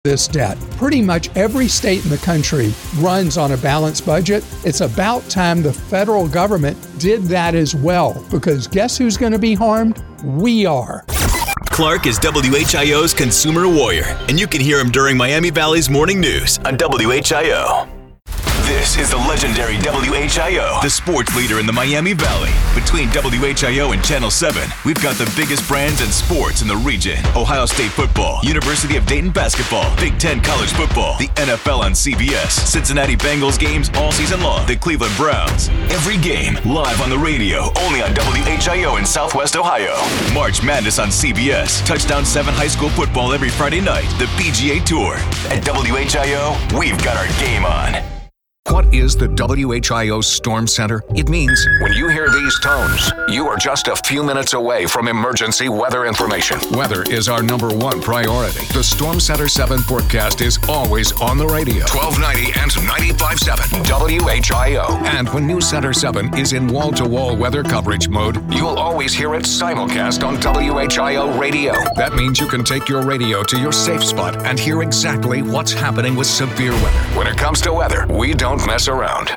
this debt. Pretty much every state in the country runs on a balanced budget. It's about time the federal government did that as well, because guess who's going to be harmed? We are. Clark is WHIO's consumer warrior, and you can hear him during Miami Valley's morning news on WHIO. This is the legendary WHIO, the sports leader in the Miami Valley. Between WHIO and Channel 7, we've got the biggest brands in sports in the region. Ohio State football, University of Dayton basketball, Big Ten college football, the NFL on CBS, Cincinnati Bengals games all season long, the Cleveland Browns. Every game live on the radio, only on WHIO in Southwest Ohio. March Madness on CBS, Touchdown 7 high school football every Friday night, the PGA Tour. At WHIO, we've got our game on. What is the WHIO Storm Center? It means when you hear these tones, you are just a few minutes away from emergency weather information. Weather is our number one priority. The Storm Center 7 forecast is always on the radio. 1290 and 95.7 WHIO. And when News Center 7 is in wall-to-wall weather coverage mode, you'll always hear it simulcast on WHIO radio. That means you can take your radio to your safe spot and hear exactly what's happening with severe weather. When it comes to weather, we don't mess around.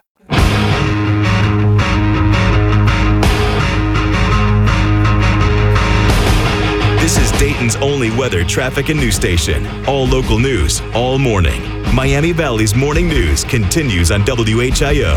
This is Dayton's only weather, traffic, and news station. All local news, all morning. Miami Valley's morning news continues on WHIO.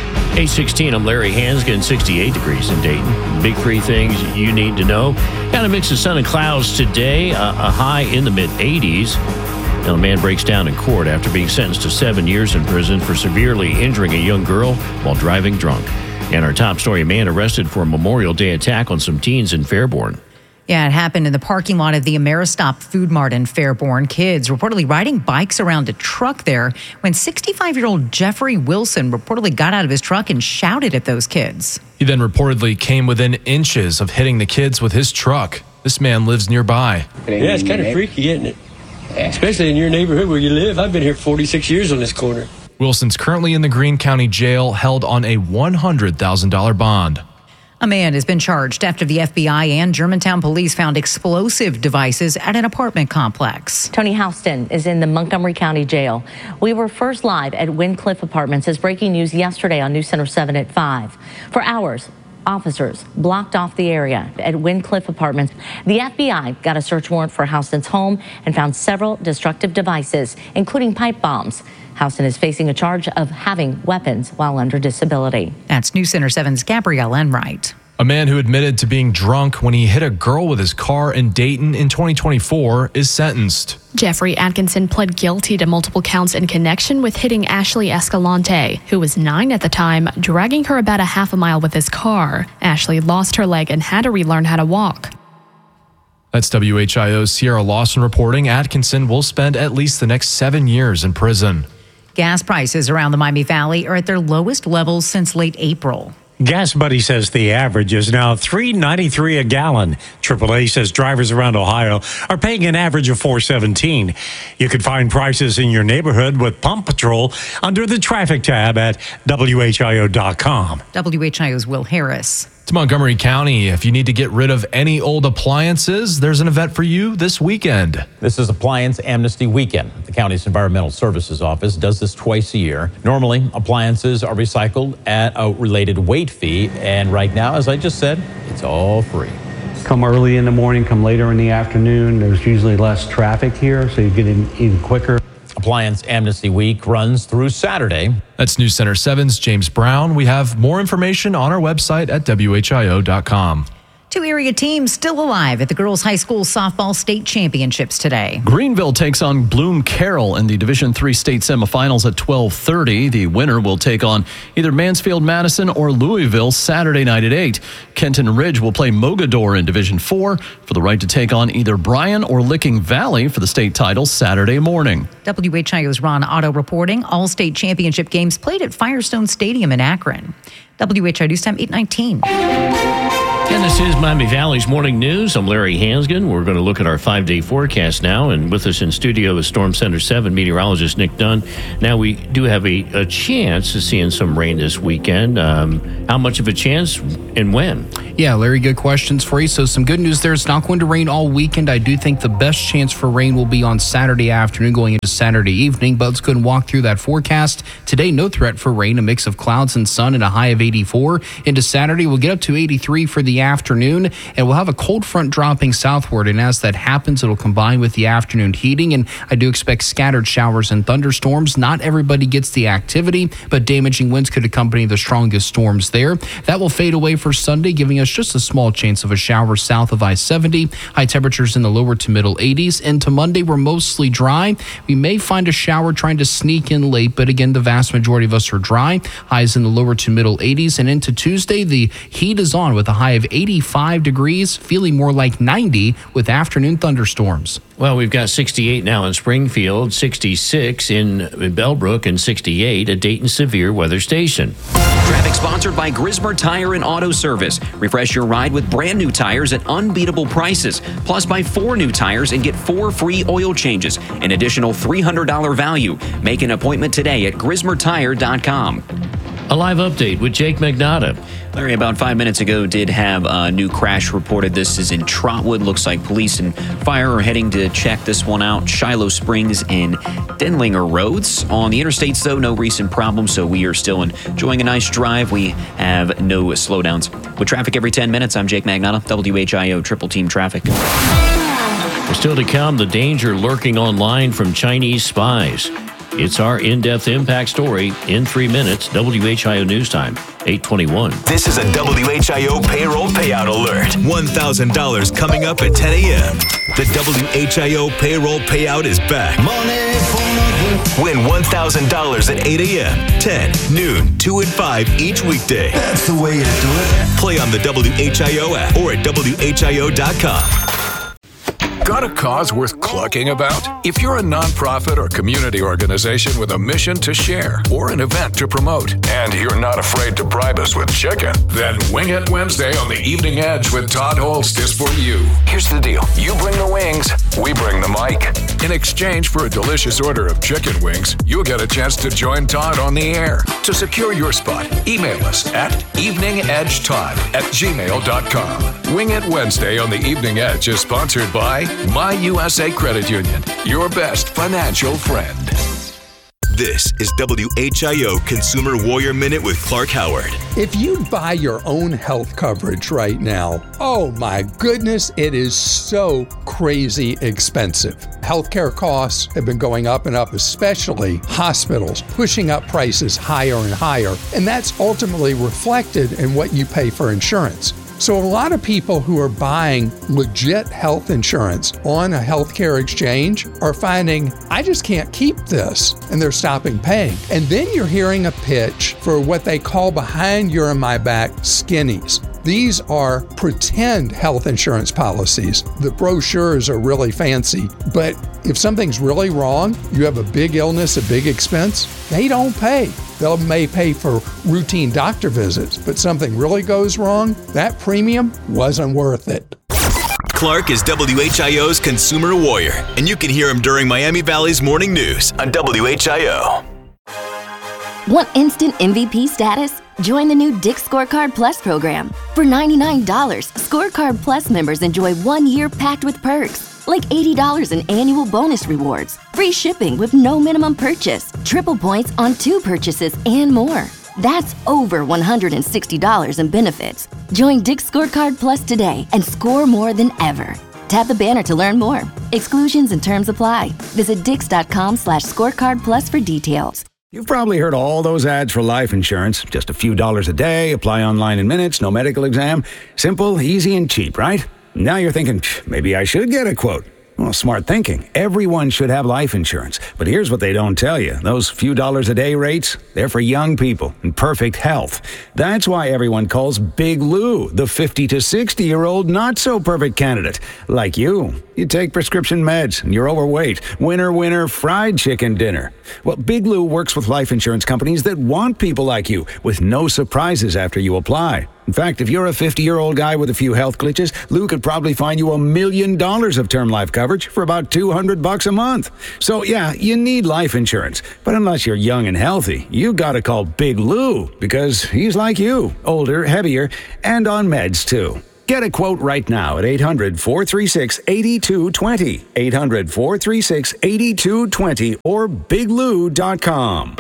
8:16, I'm Larry Hansgen, 68 degrees in Dayton. Big three things you need to know. Got a mix of sun and clouds today, a high in the mid-80s. Now, a man breaks down in court after being sentenced to 7 years in prison for severely injuring a young girl while driving drunk. And our top story, a man arrested for a Memorial Day attack on some teens in Fairborn. Yeah, it happened in the parking lot of the Ameristop Food Mart in Fairborn. Kids reportedly riding bikes around a truck there when 65-year-old Jeffrey Wilson reportedly got out of his truck and shouted at those kids. He then reportedly came within inches of hitting the kids with his truck. This man lives nearby. Yeah, it's kind of freaky, isn't it? Especially in your neighborhood where you live. I've been here 46 years on this corner. Wilson's currently in the Greene County Jail, held on a $100,000 bond. A man has been charged after the FBI and Germantown police found explosive devices at an apartment complex. Tony Houston is in the Montgomery County Jail. We were first live at Wincliffe Apartments as breaking news yesterday on News Center 7 at 5. For hours, officers blocked off the area at Wincliffe Apartments. The FBI got a search warrant for Houston's home and found several destructive devices, including pipe bombs. Houston is facing a charge of having weapons while under disability. That's News Center 7's Gabrielle Enright. A man who admitted to being drunk when he hit a girl with his car in Dayton in 2024 is sentenced. Jeffrey Atkinson pled guilty to multiple counts in connection with hitting Ashley Escalante, who was 9 at the time, dragging her about a half a mile with his car. Ashley lost her leg and had to relearn how to walk. That's WHIO's Sierra Lawson reporting. Atkinson will spend at least the next 7 years in prison. Gas prices around the Miami Valley are at their lowest levels since late April. Gas Buddy says the average is now $3.93 a gallon. AAA says drivers around Ohio are paying an average of $4.17. You can find prices in your neighborhood with Pump Patrol under the traffic tab at WHIO.com. WHIO's Will Harris. To Montgomery County, if you need to get rid of any old appliances, there's an event for you this weekend. This is Appliance Amnesty Weekend. The county's Environmental Services Office does this twice a year. Normally, appliances are recycled at a related weight fee, and right now, as I just said, it's all free. Come early in the morning, come later in the afternoon. There's usually less traffic here, so you get in even quicker. Appliance Amnesty Week runs through Saturday. That's News Center 7's James Brown. We have more information on our website at WHIO.com. 2 area teams still alive at the girls' high school softball state championships today. Greenville takes on Bloom Carroll in the Division III state semifinals at 12:30. The winner will take on either Mansfield Madison or Louisville Saturday night at 8. Kenton Ridge will play Mogador in Division IV for the right to take on either Bryan or Licking Valley for the state title Saturday morning. WHIO's Ron Otto reporting. All state championship games played at Firestone Stadium in Akron. WHIO News Time 8:19. And this is Miami Valley's Morning News. I'm Larry Hansgen. We're going to look at our 5-day forecast now. And with us in studio is Storm Center 7 meteorologist Nick Dunn. Now, we do have a chance of seeing some rain this weekend. How much of a chance and when? Yeah, Larry, good questions for you. So some good news there. It's not going to rain all weekend. I do think the best chance for rain will be on Saturday afternoon going into Saturday evening. But let's go and walk through that forecast. Today, no threat for rain, a mix of clouds and sun and a high of 84. Into Saturday, we'll get up to 83 for the afternoon, and we'll have a cold front dropping southward, and as that happens, it'll combine with the afternoon heating, and I do expect scattered showers and thunderstorms. Not everybody gets the activity, but damaging winds could accompany the strongest storms there. That will fade away for Sunday, giving us just a small chance of a shower south of I-70. High temperatures in the lower to middle 80s. Into Monday, we're mostly dry. We may find a shower trying to sneak in late, but again, the vast majority of us are dry. Highs in the lower to middle 80s, and into Tuesday, the heat is on with a high of 85 degrees, feeling more like 90 with afternoon thunderstorms. Well, we've got 68 now in Springfield, 66 in Bellbrook, and 68 at Dayton Severe Weather Station. Traffic sponsored by Grismer Tire and Auto Service. Refresh your ride with brand new tires at unbeatable prices. Plus, buy 4 new tires and get 4 free oil changes. An additional $300 value. Make an appointment today at GrismerTire.com. A live update with Jake Magnotta. Larry, about 5 minutes ago, did have a new crash reported. This is in Trotwood. Looks like police and fire are heading to check this one out. Shiloh Springs and Denlinger Roads. On the interstates, though, no recent problems, so we are still enjoying a nice drive. We have no slowdowns. With traffic every 10 minutes, I'm Jake Magnotta, WHIO Triple Team Traffic. Still to come, the danger lurking online from Chinese spies. It's our in-depth impact story in 3 minutes. WHIO News Time, 8:21. This is a WHIO payroll payout alert. $1,000 coming up at 10 a.m. The WHIO payroll payout is back. Win $1,000 at 8 a.m., 10, noon, 2, and 5 each weekday. That's the way to do it. Play on the WHIO app or at WHIO.com. Got a cause worth clucking about? If you're a nonprofit or community organization with a mission to share or an event to promote, and you're not afraid to bribe us with chicken, then Wing It Wednesday on the Evening Edge with Todd Holst is for you. Here's the deal. You bring the wings, we bring the mic. In exchange for a delicious order of chicken wings, you'll get a chance to join Todd on the air. To secure your spot, email us at eveningedgetodd@gmail.com. Wing It Wednesday on the Evening Edge is sponsored by My USA Credit Union, your best financial friend. This is WHIO Consumer Warrior Minute with Clark Howard. If you buy your own health coverage right now, oh my goodness, it is so crazy expensive. Healthcare costs have been going up and up, especially hospitals, pushing up prices higher and higher, and that's ultimately reflected in what you pay for insurance. So a lot of people who are buying legit health insurance on a healthcare exchange are finding, I just can't keep this, and they're stopping paying. And then you're hearing a pitch for what they call behind your and my back skinnies. These are pretend health insurance policies. The brochures are really fancy, but if something's really wrong, you have a big illness, a big expense, they don't pay. They may pay for routine doctor visits, but something really goes wrong, that premium wasn't worth it. Clark is WHIO's Consumer Warrior, and you can hear him during Miami Valley's Morning News on WHIO. Want instant MVP status? Join the new Dick's Scorecard Plus program. For $99, Scorecard Plus members enjoy 1 year packed with perks, like $80 in annual bonus rewards, free shipping with no minimum purchase, triple points on 2 purchases, and more. That's over $160 in benefits. Join Dick's Scorecard Plus today and score more than ever. Tap the banner to learn more. Exclusions and terms apply. Visit Dix.com/scorecard plus for details. You've probably heard all those ads for life insurance. Just a few dollars a day, apply online in minutes, no medical exam. Simple, easy, and cheap, right? Now you're thinking, maybe I should get a quote. Well, smart thinking. Everyone should have life insurance. But here's what they don't tell you. Those few dollars a day rates, they're for young people in perfect health. That's why everyone calls Big Lou the 50 to 60-year-old not-so-perfect candidate. Like you. You take prescription meds and you're overweight. Winner, winner, fried chicken dinner. Well, Big Lou works with life insurance companies that want people like you, with no surprises after you apply. In fact, if you're a 50-year-old guy with a few health glitches, Lou could probably find you $1 million of term life coverage for about $200 a month. So yeah, you need life insurance. But unless you're young and healthy, you gotta call Big Lou, because he's like you, older, heavier, and on meds too. Get a quote right now at 800-436-8220, 800-436-8220, or biglou.com.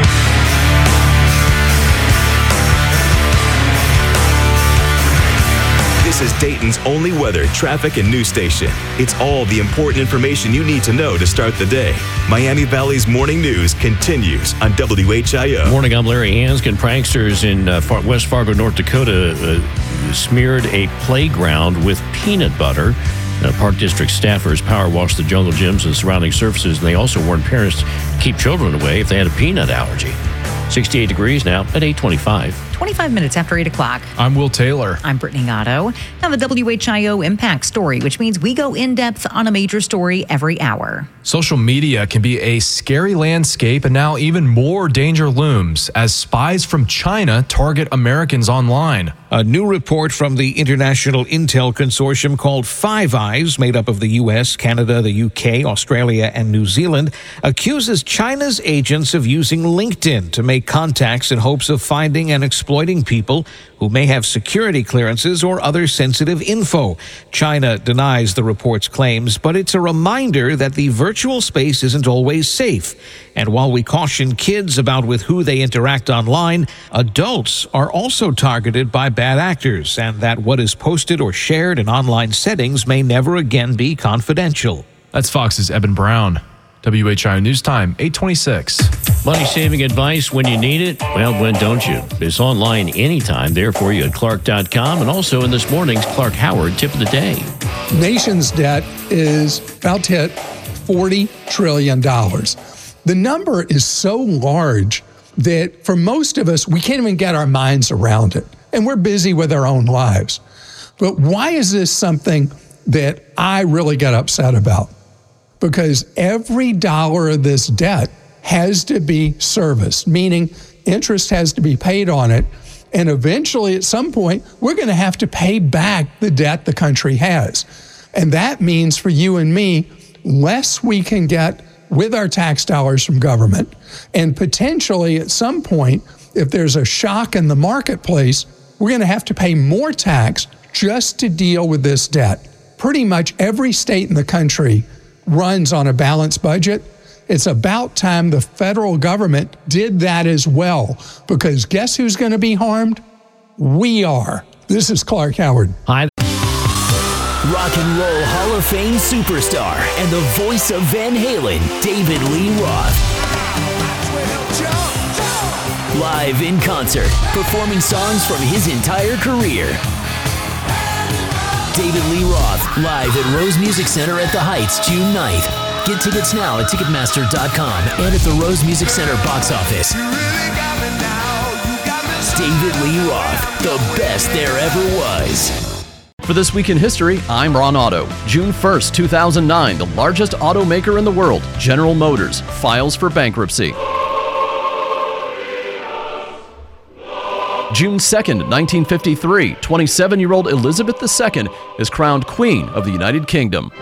This is Dayton's only weather, traffic, and news station. It's all the important information you need to know to start the day. Miami Valley's morning news continues on WHIO. Morning, I'm Larry Hanskin. Pranksters in West Fargo, North Dakota smeared a playground with peanut butter. Park District staffers power washed the jungle gyms and surrounding surfaces, and they also warned parents to keep children away if they had a peanut allergy. 68 degrees now at 8:25. 25 minutes after 8 o'clock. I'm Will Taylor. I'm Brittany Otto. Now the WHIO Impact Story, which means we go in-depth on a major story every hour. Social media can be a scary landscape, and now even more danger looms as spies from China target Americans online. A new report from the International Intel Consortium called Five Eyes, made up of the U.S., Canada, the U.K., Australia, and New Zealand, accuses China's agents of using LinkedIn to make contacts in hopes of finding and exploiting people who may have security clearances or other sensitive info. China denies the report's claims, but it's a reminder that the virtual space isn't always safe. And while we caution kids about with who they interact online, adults are also targeted by bad actors, and that what is posted or shared in online settings may never again be confidential. That's Fox's Eben Brown. WHIO News Time, 8:26. Money-saving advice when you need it? Well, when don't you? It's online anytime, there for you at Clark.com, and also in this morning's Clark Howard Tip of the Day. Nation's debt is about to hit $40 trillion. The number is so large that for most of us, we can't even get our minds around it. And we're busy with our own lives. But why is this something that I really get upset about? Because every dollar of this debt has to be serviced, meaning interest has to be paid on it. And eventually, at some point, we're going to have to pay back the debt the country has. And that means for you and me, less we can get with our tax dollars from government. And potentially, at some point, if there's a shock in the marketplace, we're going to have to pay more tax just to deal with this debt. Pretty much every state in the country runs on a balanced budget. It's about time the federal government did that as well, because guess who's going to be harmed? We are. This is Clark Howard. Hi. Rock and Roll Hall of Fame superstar and the voice of Van Halen, David Lee Roth. Live in concert, performing songs from his entire career. David Lee Roth, live at Rose Music Center at the Heights, June 9th. Get tickets now at Ticketmaster.com and at the Rose Music Center box office. David Lee Roth, the best there ever was. For This Week in History, I'm Ron Otto. June 1st, 2009, the largest automaker in the world, General Motors, files for bankruptcy. June 2nd, 1953, 27-year-old Elizabeth II is crowned Queen of the United Kingdom.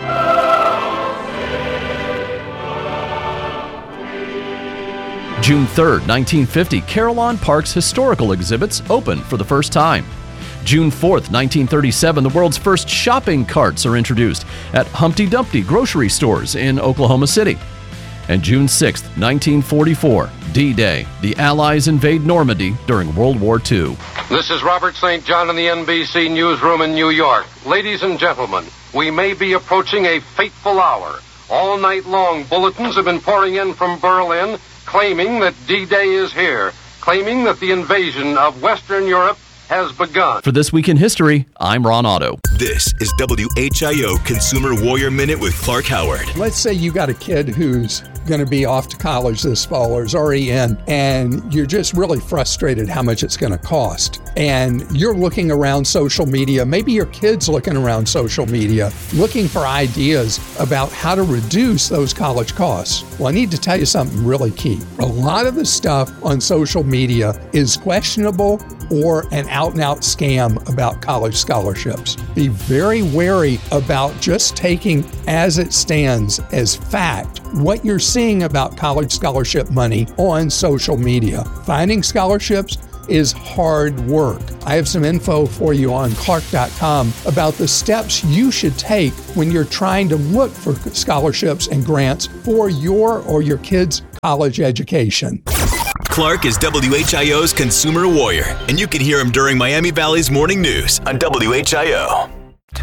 June 3rd, 1950, Carillon Park's historical exhibits open for the first time. June 4th, 1937, the world's first shopping carts are introduced at Humpty Dumpty grocery stores in Oklahoma City. And June 6th, 1944, D-Day. The Allies invade Normandy during World War II. This is Robert St. John in the NBC newsroom in New York. Ladies and gentlemen, we may be approaching a fateful hour. All night long, bulletins have been pouring in from Berlin claiming that D-Day is here, claiming that the invasion of Western Europe has begun. For This Week in History, I'm Ron Otto. This is WHIO Consumer Warrior Minute with Clark Howard. Let's say you got a kid who's going to be off to college this fall or is already in, and you're just really frustrated how much it's going to cost. And you're looking around social media, maybe your kid's looking around social media, looking for ideas about how to reduce those college costs. Well, I need to tell you something really key. A lot of the stuff on social media is questionable or an out-and-out scam about college scholarships. Be very wary about just taking as it stands as fact what you're seeing about college scholarship money on social media. Finding scholarships is hard work. I have some info for you on Clark.com about the steps you should take when you're trying to look for scholarships and grants for your or your kid's college education. Clark is WHIO's Consumer Warrior, and you can hear him during Miami Valley's morning news on WHIO.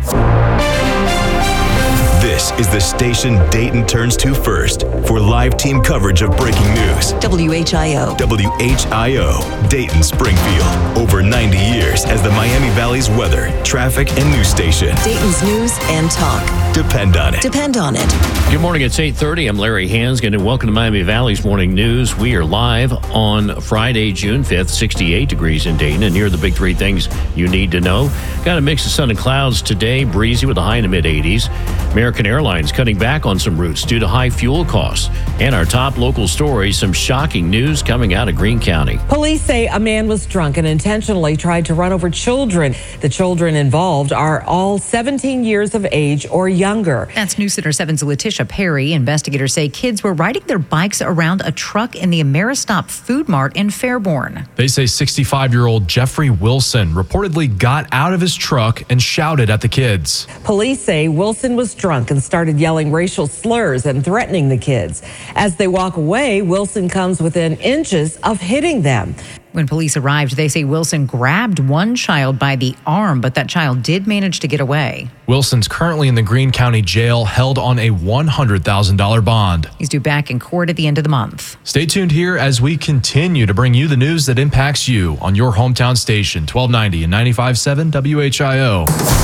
This is the station Dayton turns to first for live team coverage of breaking news. WHIO. WHIO, Dayton, Springfield. Over 90 years as the Miami Valley's weather, traffic, and news station. Dayton's news and talk. Depend on it. Depend on it. Good morning. It's 8:30. I'm Larry Hansgen, and welcome to Miami Valley's morning news. We are live on Friday, June 5th, 68 degrees in Dayton, and here are the big three things you need to know. Got a mix of sun and clouds today, breezy with a high in the mid-80s. American Airlines cutting back on some routes due to high fuel costs. And our top local stories, some shocking news coming out of Greene County. Police say a man was drunk and intentionally tried to run over children. The children involved are all 17 years of age or younger. That's News Center 7's Letitia Perry. Investigators say kids were riding their bikes around a truck in the Ameristop Food Mart in Fairborn. They say 65-year-old Jeffrey Wilson reportedly got out of his truck and shouted at the kids. Police say Wilson was drunk and started yelling racial slurs and threatening the kids. As they walk away, Wilson comes within inches of hitting them. When police arrived, they say Wilson grabbed one child by the arm, but that child did manage to get away. Wilson's currently in the Greene County Jail, held on a $100,000 bond. He's due back in court at the end of the month. Stay tuned here as we continue to bring you the news that impacts you on your hometown station, 1290 and 95.7 WHIO.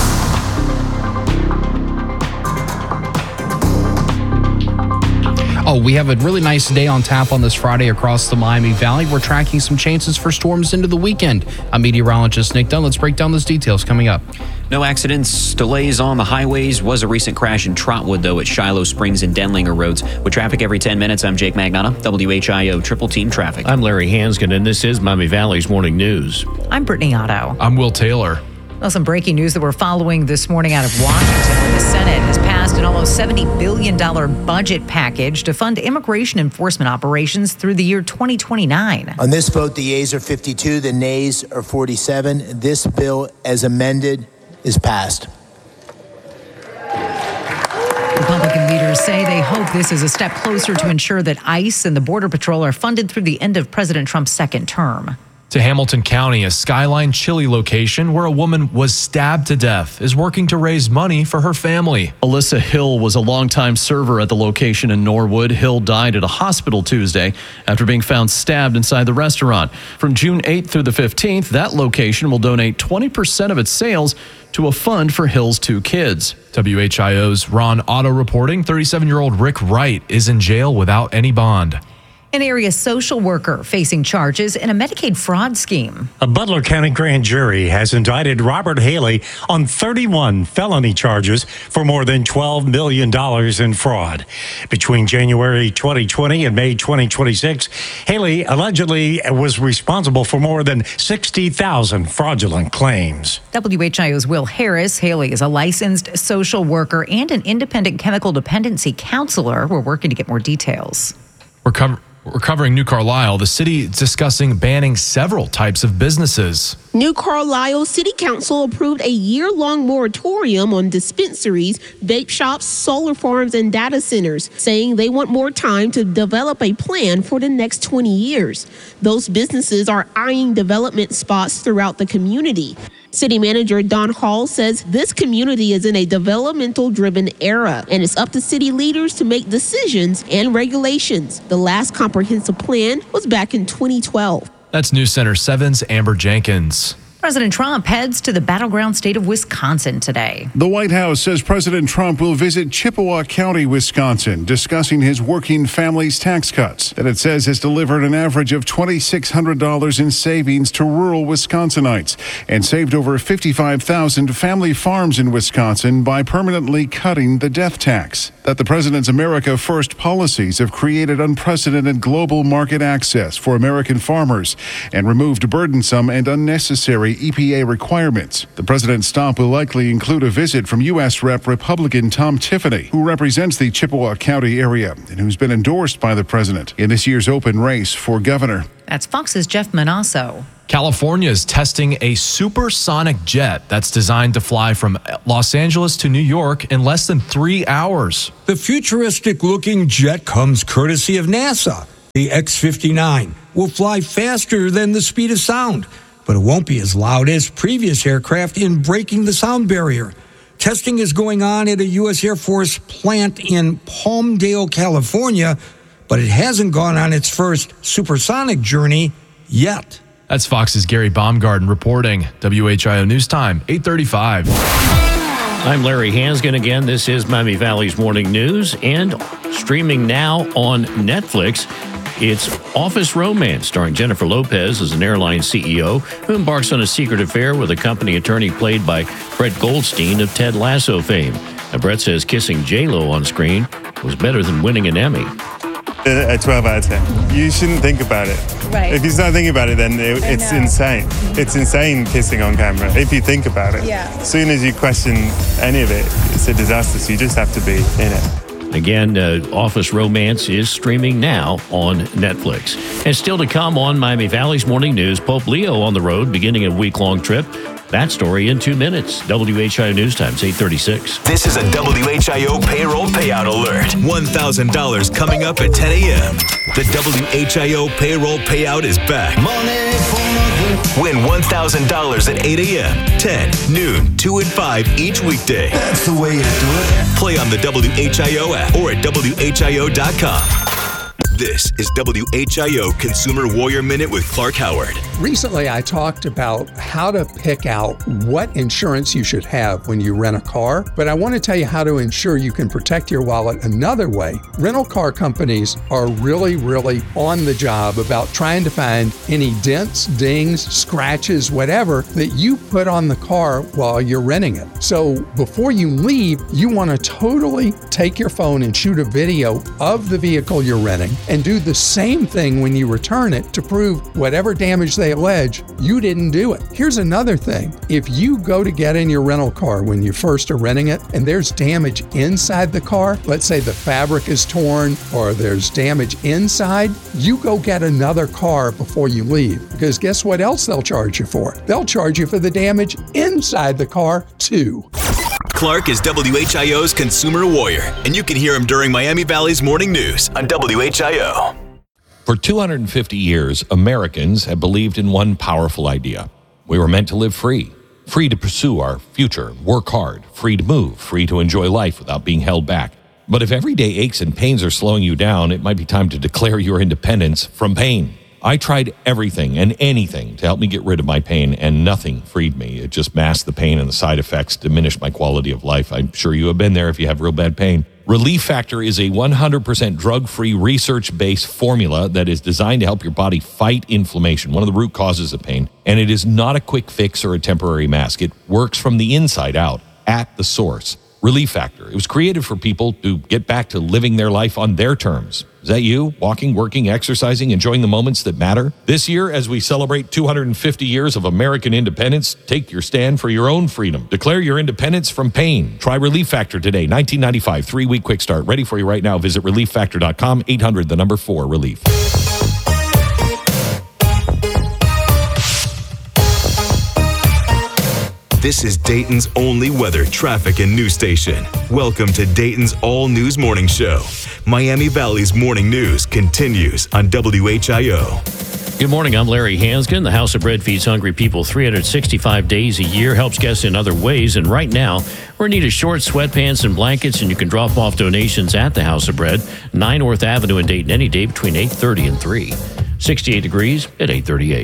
Oh, we have a really nice day on tap on this Friday across the Miami Valley. We're tracking some chances for storms into the weekend. I'm meteorologist Nick Dunn. Let's break down those details coming up. No accidents, delays on the highways. Was a recent crash in Trotwood, though, at Shiloh Springs and Denlinger Roads. With traffic every 10 minutes, I'm Jake Magnata, WHIO Triple Team Traffic. I'm Larry Hansgen, and this is Miami Valley's morning news. I'm Brittany Otto. I'm Will Taylor. Well, some breaking news that we're following this morning out of Washington, where the Senate has passed an almost $70 billion budget package to fund immigration enforcement operations through the year 2029. On this vote, the yeas are 52, the nays are 47. This bill, as amended, is passed. Republican leaders say they hope this is a step closer to ensure that ICE and the Border Patrol are funded through the end of President Trump's second term. To Hamilton County, a Skyline Chili location where a woman was stabbed to death is working to raise money for her family. Alyssa Hill was a longtime server at the location in Norwood. Hill died at a hospital Tuesday after being found stabbed inside the restaurant. From June 8th through the 15th, that location will donate 20% of its sales to a fund for Hill's two kids. WHIO's Ron Otto reporting 37-year-old Rick Wright is in jail without any bond. An area social worker facing charges in a Medicaid fraud scheme. A Butler County grand jury has indicted Robert Haley on 31 felony charges for more than $12 million in fraud. Between January 2020 and May 2026, Haley allegedly was responsible for more than 60,000 fraudulent claims. WHIO's Will Harris. Haley is a licensed social worker and an independent chemical dependency counselor. We're working to get more details. We're covering New Carlisle. The city is discussing banning several types of businesses. New Carlisle City Council approved a year-long moratorium on dispensaries, vape shops, solar farms, and data centers, saying they want more time to develop a plan for the next 20 years. Those businesses are eyeing development spots throughout the community. City Manager Don Hall says this community is in a developmental-driven era, and it's up to city leaders to make decisions and regulations. The last comprehensive plan was back in 2012. That's News Center 7's Amber Jenkins. President Trump heads to the battleground state of Wisconsin today. The White House says President Trump will visit Chippewa County, Wisconsin, discussing his working family's tax cuts that it says has delivered an average of $2,600 in savings to rural Wisconsinites and saved over 55,000 family farms in Wisconsin by permanently cutting the death tax. That the president's America First policies have created unprecedented global market access for American farmers and removed burdensome and unnecessary EPA requirements. The president's stop will likely include a visit from U.S. Rep. Republican Tom Tiffany, who represents the Chippewa County area and who's been endorsed by the president in this year's open race for governor. That's Fox's Jeff Manasso. California is testing a supersonic jet that's designed to fly from Los Angeles to New York in less than 3 hours. The futuristic-looking jet comes courtesy of NASA. The X-59 will fly faster than the speed of sound, but it won't be as loud as previous aircraft in breaking the sound barrier. Testing is going on at a U.S. Air Force plant in Palmdale, California, but it hasn't gone on its first supersonic journey yet. That's Fox's Gary Baumgarten reporting. WHIO News Time, 8:35. I'm Larry Hansgen again. This is Miami Valley's Morning News, and streaming now on Netflix. It's Office Romance, starring Jennifer Lopez as an airline CEO who embarks on a secret affair with a company attorney played by Brett Goldstein of Ted Lasso fame. Now, Brett says kissing J-Lo on screen was better than winning an Emmy. A 12 out of 10. You shouldn't think about it. Right. If you start thinking about it, then it's insane. It's insane kissing on camera, if you think about it. Yeah. As soon as you question any of it, it's a disaster, so you just have to be in it. Again, Office Romance is streaming now on Netflix. And still to come on Miami Valley's Morning News, Pope Leo on the road, beginning a week-long trip. That story in 2 minutes. WHIO News Times, 8:36. This is a WHIO payroll payout alert. $1,000 coming up at 10 a.m. The WHIO payroll payout is back. Win $1,000 at 8 a.m., 10, noon, 2 and 5 each weekday. That's the way you do it. Play on the WHIO app or at WHIO.com. This is WHIO Consumer Warrior Minute with Clark Howard. Recently, I talked about how to pick out what insurance you should have when you rent a car, but I want to tell you how to ensure you can protect your wallet another way. Rental car companies are really on the job about trying to find any dents, dings, scratches, whatever that you put on the car while you're renting it. So before you leave, you want to totally take your phone and shoot a video of the vehicle you're renting and do the same thing when you return it to prove whatever damage they allege, you didn't do it. Here's another thing. If you go to get in your rental car when you first are renting it and there's damage inside the car, let's say the fabric is torn or there's damage inside, you go get another car before you leave. Because guess what else they'll charge you for? They'll charge you for the damage inside the car too. Clark is WHIO's Consumer Warrior, and you can hear him during Miami Valley's Morning News on WHIO. For 250 years, Americans have believed in one powerful idea. We were meant to live free to pursue our future, work hard, free to move, free to enjoy life without being held back. But if everyday aches and pains are slowing you down, it might be time to declare your independence from pain. I tried everything and anything to help me get rid of my pain, and nothing freed me. It just masked the pain, and the side effects diminished my quality of life. I'm sure you have been there if you have real bad pain. Relief Factor is a 100% drug-free, research-based formula that is designed to help your body fight inflammation, one of the root causes of pain. And it is not a quick fix or a temporary mask. It works from the inside out, at the source. Relief Factor. It was created for people to get back to living their life on their terms. Is that you? Walking, working, exercising, enjoying the moments that matter? This year, as we celebrate 250 years of American independence, take your stand for your own freedom. Declare your independence from pain. Try Relief Factor today. $19.95, 3-week quick start. Ready for you right now. Visit ReliefFactor.com, 800-4-RELIEF. This is Dayton's only weather, traffic, and news station. Welcome to Dayton's All News Morning Show. Miami Valley's Morning News continues on WHIO. Good morning, I'm Larry Hansgen. The House of Bread feeds hungry people 365 days a year, helps guests in other ways, and right now, we're in need of shorts, sweatpants, and blankets, and you can drop off donations at the House of Bread, 9 North Avenue in Dayton, any day between 8:30 and 3. 68 degrees at 8:38.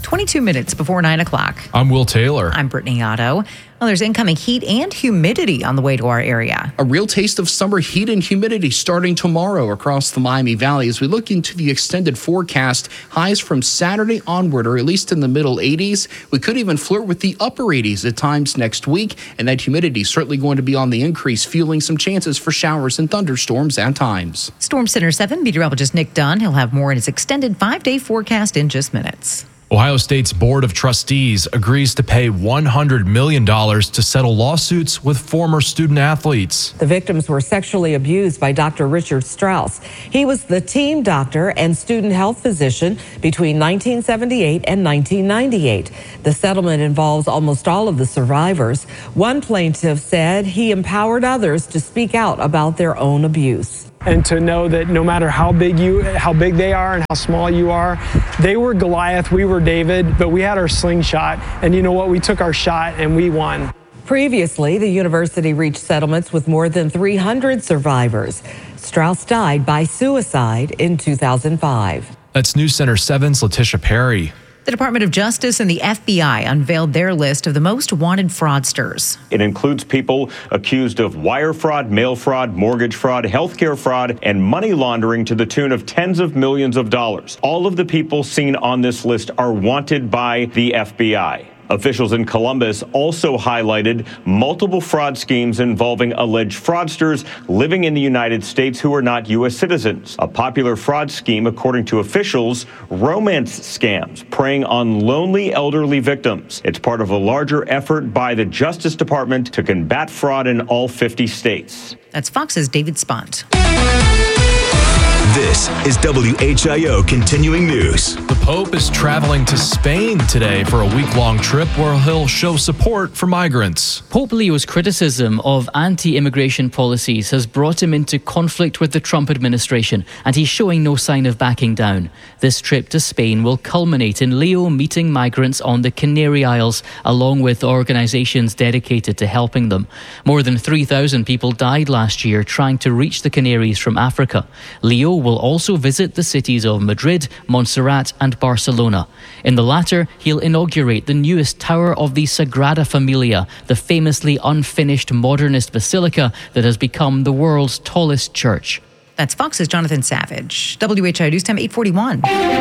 22 minutes before 9 o'clock. I'm Will Taylor. I'm Brittany Otto. Well, there's incoming heat and humidity on the way to our area. A real taste of summer heat and humidity starting tomorrow across the Miami Valley. As we look into the extended forecast, highs from Saturday onward are at least in the middle 80s. We could even flirt with the upper 80s at times next week, and that humidity is certainly going to be on the increase, fueling some chances for showers and thunderstorms at times. Storm Center 7 meteorologist Nick Dunn. He'll have more in his extended 5-day forecast in just minutes. Ohio State's Board of Trustees agrees to pay $100 million to settle lawsuits with former student athletes. The victims were sexually abused by Dr. Richard Strauss. He was the team doctor and student health physician between 1978 and 1998. The settlement involves almost all of the survivors. One plaintiff said he empowered others to speak out about their own abuse. And to know that no matter how big they are and how small you are, they were Goliath, we were David, but we had our slingshot. And you know what? We took our shot and we won. Previously, the university reached settlements with more than 300 survivors. Strauss died by suicide in 2005. That's News Center 7's Letitia Perry. The Department of Justice and the FBI unveiled their list of the most wanted fraudsters. It includes people accused of wire fraud, mail fraud, mortgage fraud, healthcare fraud, and money laundering to the tune of tens of millions of dollars. All of the people seen on this list are wanted by the FBI. Officials in Columbus also highlighted multiple fraud schemes involving alleged fraudsters living in the United States who are not U.S. citizens. A popular fraud scheme, according to officials, romance scams preying on lonely elderly victims. It's part of a larger effort by the Justice Department to combat fraud in all 50 states. That's Fox's David Spunt. This is WHIO Continuing News. The Pope is traveling to Spain today for a week-long trip where he'll show support for migrants. Pope Leo's criticism of anti-immigration policies has brought him into conflict with the Trump administration, and he's showing no sign of backing down. This trip to Spain will culminate in Leo meeting migrants on the Canary Isles, along with organizations dedicated to helping them. More than 3,000 people died last year trying to reach the Canaries from Africa. Leo will also visit the cities of Madrid, Montserrat and Barcelona. In the latter, he'll inaugurate the newest tower of the Sagrada Familia, the famously unfinished modernist basilica that has become the world's tallest church. That's Fox's Jonathan Savage. WHIO News Time 841.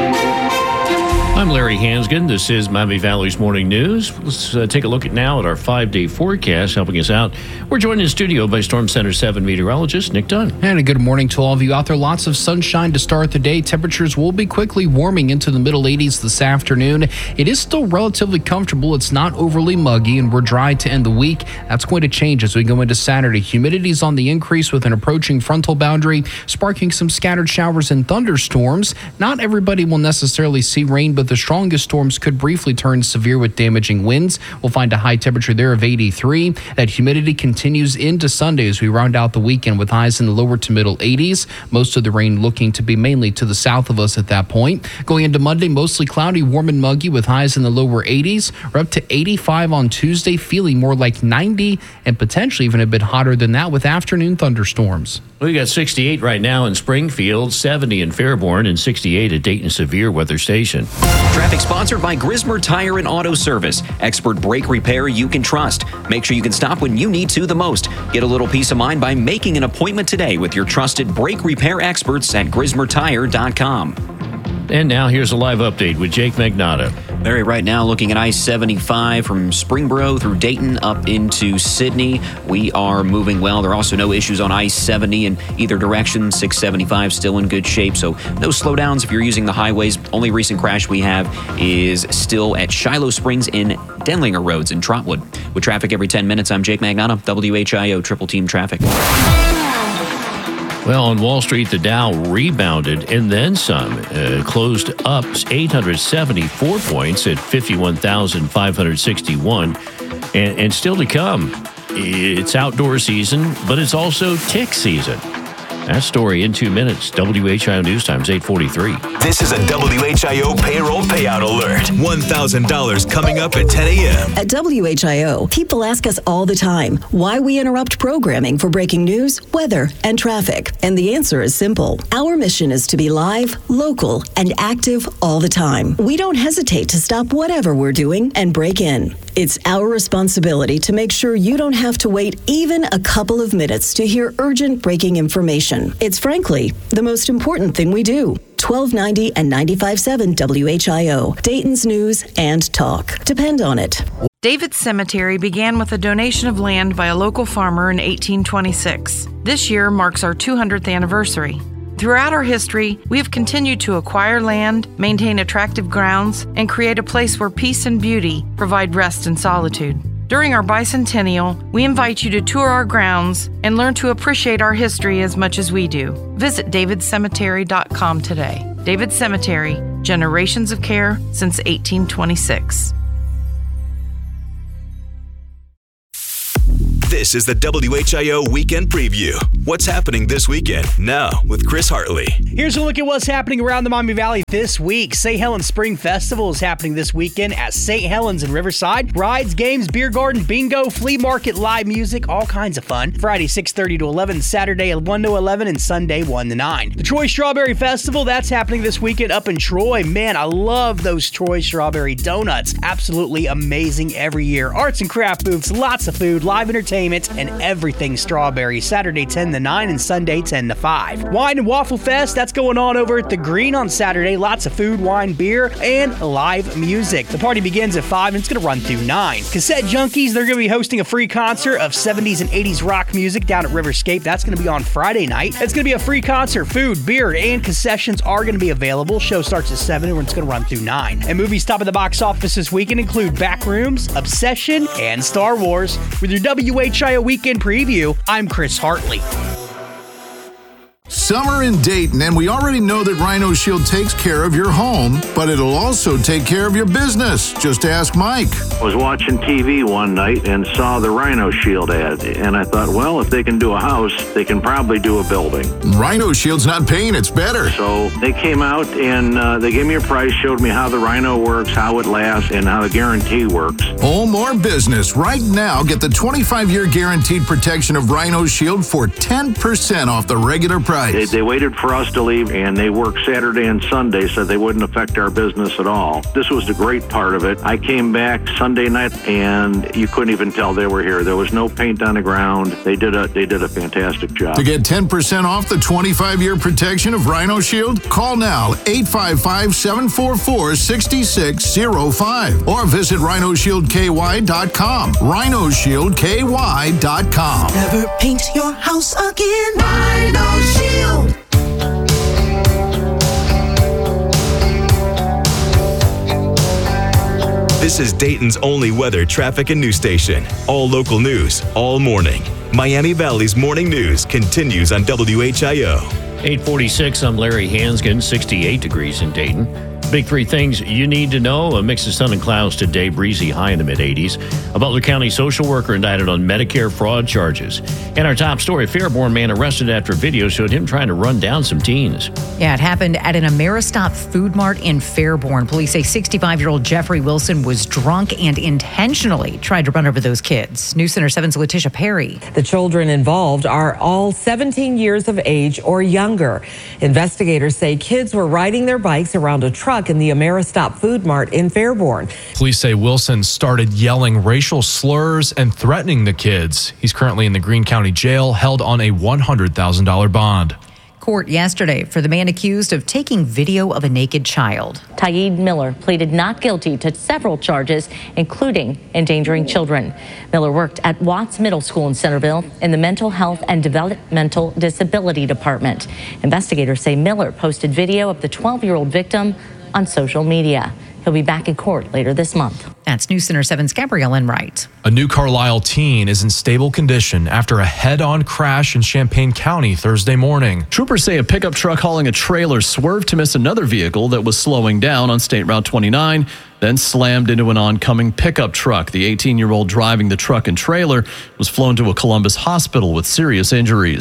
I'm Larry Hansgen. This is Miami Valley's Morning News. Let's take a look now at our 5-day forecast. Helping us out, we're joined in studio by Storm Center 7 meteorologist Nick Dunn. And a good morning to all of you out there. Lots of sunshine to start the day. Temperatures will be quickly warming into the middle 80s this afternoon. It is still relatively comfortable. It's not overly muggy, and we're dry to end the week. That's going to change as we go into Saturday. Humidity's on the increase with an approaching frontal boundary, sparking some scattered showers and thunderstorms. Not everybody will necessarily see rain, but the strongest storms could briefly turn severe with damaging winds. We'll find a high temperature there of 83. That humidity continues into Sunday as we round out the weekend with highs in the lower to middle 80s. Most of the rain looking to be mainly to the south of us at that point. Going into Monday, mostly cloudy, warm and muggy with highs in the lower 80s. We're up to 85 on Tuesday, feeling more like 90 and potentially even a bit hotter than that with afternoon thunderstorms. We got 68 right now in Springfield, 70 in Fairborn, and 68 at Dayton Severe Weather Station. Traffic sponsored by Grismer Tire and Auto Service. Expert brake repair you can trust. Make sure you can stop when you need to the most. Get a little peace of mind by making an appointment today with your trusted brake repair experts at GrismerTire.com. And now here's a live update with Jake Magnotta. Larry, right now looking at I-75 from Springboro through Dayton up into Sydney. We are moving well. There are also no issues on I-70 in either direction. 675 still in good shape, so no slowdowns if you're using the highways. Only recent crash we have is still at Shiloh Springs in Denlinger Roads in Trotwood. With traffic every 10 minutes, I'm Jake Magnotta, WHIO Triple Team Traffic. Well, on Wall Street, the Dow rebounded and then some. Closed up 874 points at 51,561. And still to come, it's outdoor season, but it's also tick season. That story in 2 minutes. WHIO News Times 8:43. This is a WHIO payroll payout alert. $1,000 coming up at 10 a.m. At WHIO, people ask us all the time why we interrupt programming for breaking news, weather, and traffic. And the answer is simple. Our mission is to be live, local, and active all the time. We don't hesitate to stop whatever we're doing and break in. It's our responsibility to make sure you don't have to wait even a couple of minutes to hear urgent breaking information. It's frankly the most important thing we do. 1290 and 95.7 WHIO, Dayton's News and Talk. Depend on it. David's Cemetery began with a donation of land by a local farmer in 1826. This year marks our 200th anniversary. Throughout our history, we have continued to acquire land, maintain attractive grounds, and create a place where peace and beauty provide rest and solitude. During our bicentennial, we invite you to tour our grounds and learn to appreciate our history as much as we do. Visit davidcemetery.com today. David Cemetery, generations of care since 1826. This is the WHIO Weekend Preview. What's happening this weekend? Now with Chris Hartley. Here's a look at what's happening around the Miami Valley this week. St. Helens Spring Festival is happening this weekend at St. Helens in Riverside. Rides, games, beer garden, bingo, flea market, live music, all kinds of fun. Friday 6:30 to 11, Saturday 1 to 11, and Sunday 1 to 9. The Troy Strawberry Festival, that's happening this weekend up in Troy. Man, I love those Troy Strawberry donuts. Absolutely amazing every year. Arts and craft booths, lots of food, live entertainment, and everything strawberry. Saturday 10 to 9 and Sunday 10 to 5. Wine and Waffle Fest, that's going on over at the Green on Saturday. Lots of food, wine, beer, and live music. The party begins at 5 and it's going to run through 9. Cassette Junkies, they're going to be hosting a free concert of 70s and 80s rock music down at Riverscape. That's going to be on Friday night. It's going to be a free concert. Food, beer, and concessions are going to be available. Show starts at 7 and it's going to run through 9. And movies top of the box office this weekend include Backrooms, Obsession, and Star Wars. With your WHIO Weekend Preview, I'm Chris Hartley. Summer in Dayton, and we already know that Rhino Shield takes care of your home, but it'll also take care of your business. Just ask Mike. I was watching TV one night and saw the Rhino Shield ad, and I thought, well, if they can do a house, they can probably do a building. Rhino Shield's not paint, it's better. So they came out and they gave me a price, showed me how the Rhino works, how it lasts, and how the guarantee works. Oh, more business. Right now, get the 25-year guaranteed protection of Rhino Shield for 10% off the regular price. They waited for us to leave, and they worked Saturday and Sunday so they wouldn't affect our business at all. This was the great part of it. I came back Sunday night, and you couldn't even tell they were here. There was no paint on the ground. They did a fantastic job. To get 10% off the 25-year protection of Rhino Shield, call now 855-744-6605 or visit RhinoShieldKY.com. RhinoShieldKY.com. Never paint your house again. Rhino Shield. This is Dayton's only weather, traffic, and news station. All local news, all morning. Miami Valley's morning news continues on WHIO. 8:46, I'm Larry Hansgen, 68 degrees in Dayton. Big three things you need to know. A mix of sun and clouds today, breezy high in the mid-80s. A Butler County social worker indicted on Medicare fraud charges. And our top story, a Fairborn man arrested after a video showed him trying to run down some teens. Yeah, it happened at an Ameristop Food Mart in Fairborn. Police say 65-year-old Jeffrey Wilson was drunk and intentionally tried to run over those kids. News Center 7's Letitia Perry. The children involved are all 17 years of age or younger. Investigators say kids were riding their bikes around a truck in the Ameristop Food Mart in Fairborn. Police say Wilson started yelling racial slurs and threatening the kids. He's currently in the Greene County Jail, held on a $100,000 bond. Court yesterday for the man accused of taking video of a naked child. Taeed Miller pleaded not guilty to several charges, including endangering children. Miller worked at Watts Middle School in Centerville in the Mental Health and Developmental Disability Department. Investigators say Miller posted video of the 12-year-old victim on social media. He'll be back in court later this month. That's News Center 7's Gabrielle Enright. A New Carlisle teen is in stable condition after a head-on crash in Champaign County Thursday morning. Troopers say a pickup truck hauling a trailer swerved to miss another vehicle that was slowing down on State Route 29, then slammed into an oncoming pickup truck. The 18-year-old driving the truck and trailer was flown to a Columbus hospital with serious injuries.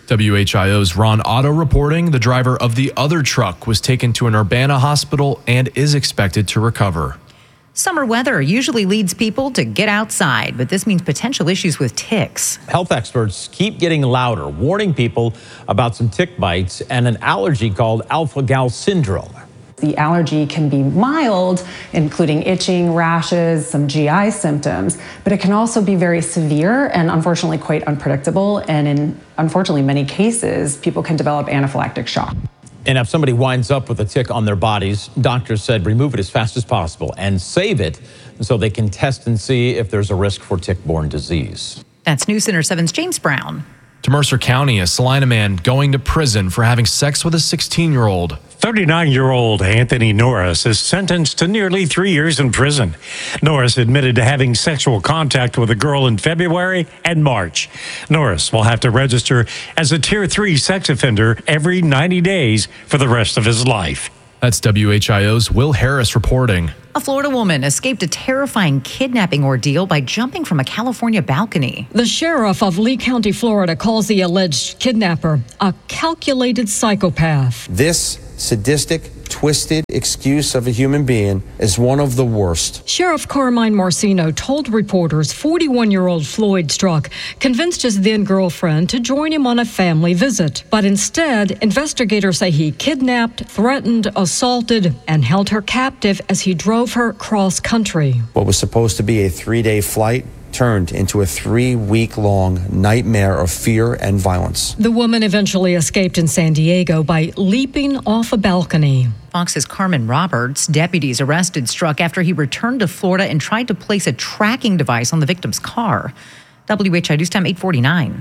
WHIO's Ron Otto reporting the driver of the other truck was taken to an Urbana hospital and is expected to recover. Summer weather usually leads people to get outside, but this means potential issues with ticks. Health experts keep getting louder, warning people about some tick bites and an allergy called alpha-gal syndrome. The allergy can be mild, including itching, rashes, some GI symptoms, but it can also be very severe and unfortunately quite unpredictable. And in, unfortunately, many cases, people can develop anaphylactic shock. And if somebody winds up with a tick on their bodies, doctors said remove it as fast as possible and save it so they can test and see if there's a risk for tick-borne disease. That's News Center 7's James Brown. To Mercer County, a Salina man going to prison for having sex with a 16-year-old. 39-year-old Anthony Norris is sentenced to nearly 3 years in prison. Norris admitted to having sexual contact with a girl in February and March. Norris will have to register as a Tier 3 sex offender every 90 days for the rest of his life. That's WHIO's Will Harris reporting. A Florida woman escaped a terrifying kidnapping ordeal by jumping from a California balcony. The sheriff of Lee County, Florida, calls the alleged kidnapper a calculated psychopath. This sadistic, twisted excuse of a human being is one of the worst. Sheriff Carmine Marcino told reporters 41-year-old Floyd Struck convinced his then-girlfriend to join him on a family visit. But instead, investigators say he kidnapped, threatened, assaulted, and held her captive as he drove her cross-country. What was supposed to be a 3-day flight turned into a 3-week-long nightmare of fear and violence. The woman eventually escaped in San Diego by leaping off a balcony. Fox's Carmen Roberts. Deputies arrested Struck after he returned to Florida and tried to place a tracking device on the victim's car. WHI News Time 8:49.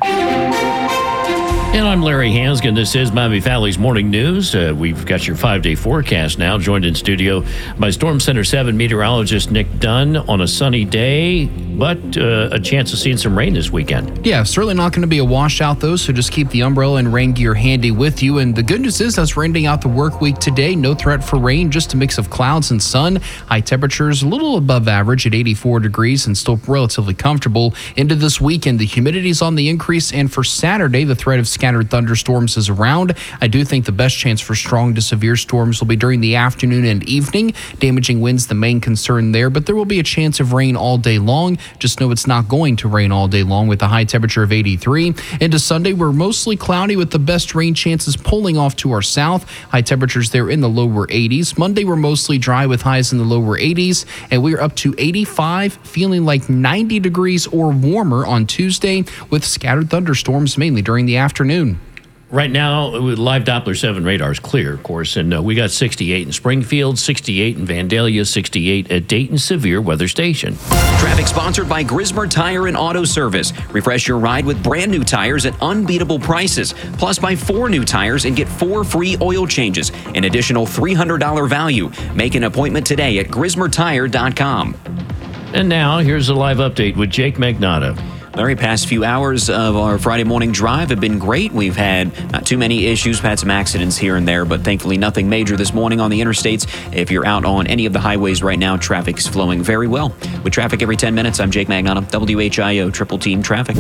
And I'm Larry Hansgen. This is Miami Valley's Morning News. We've got your 5-day forecast now, joined in studio by Storm Center 7 meteorologist Nick Dunn on a sunny day, but a chance of seeing some rain this weekend. Yeah, certainly not going to be a washout, though, so just keep the umbrella and rain gear handy with you. And the good news is that's rounding out the work week today. No threat for rain, just a mix of clouds and sun. High temperatures a little above average at 84 degrees and still relatively comfortable. Into this weekend, the humidity's on the increase, and for Saturday, the threat of scattered thunderstorms is around. I do think the best chance for strong to severe storms will be during the afternoon and evening. Damaging winds the main concern there, but there will be a chance of rain all day long. Just know it's not going to rain all day long with a high temperature of 83. Into Sunday, we're mostly cloudy with the best rain chances pulling off to our south. High temperatures there in the lower 80s. Monday, we're mostly dry with highs in the lower 80s, and we're up to 85, feeling like 90 degrees or warmer on Tuesday with scattered thunderstorms mainly during the afternoon. Right now, with live Doppler 7 radar is clear, of course, and we got 68 in Springfield, 68 in Vandalia, 68 at Dayton Severe Weather Station. Traffic sponsored by Grismer Tire and Auto Service. Refresh your ride with brand new tires at unbeatable prices. Plus, buy 4 new tires and get 4 free oil changes, an additional $300 value. Make an appointment today at GrismerTire.com. And now, here's a live update with Jake Magnotta. Larry, past few hours of our Friday morning drive have been great. We've had not too many issues, had some accidents here and there, but thankfully nothing major this morning on the interstates. If you're out on any of the highways right now, traffic's flowing very well. With traffic every 10 minutes, I'm Jake Magnotta, WHIO Triple Team Traffic.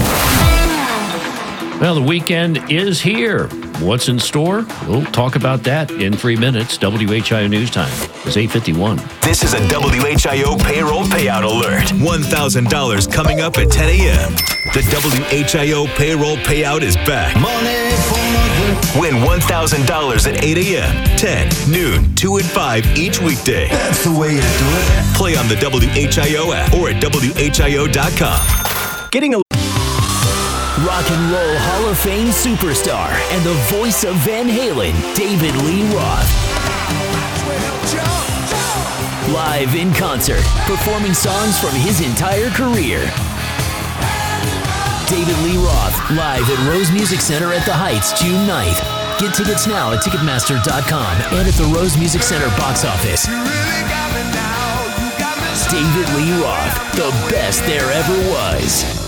Well, the weekend is here. What's in store? We'll talk about that in 3 minutes. WHIO News Time. It's 8:51. This is a WHIO payroll payout alert. $1,000 coming up at 10 a.m. The WHIO payroll payout is back. Win $1,000 at 8 a.m., 10, noon, 2 and 5 each weekday. That's the way to do it. Play on the WHIO app or at WHIO.com. Getting a Rock and Roll Hall of Fame superstar and the voice of Van Halen, David Lee Roth. Live in concert, performing songs from his entire career. David Lee Roth, live at Rose Music Center at the Heights, June 9th. Get tickets now at Ticketmaster.com and at the Rose Music Center box office. David Lee Roth, the best there ever was.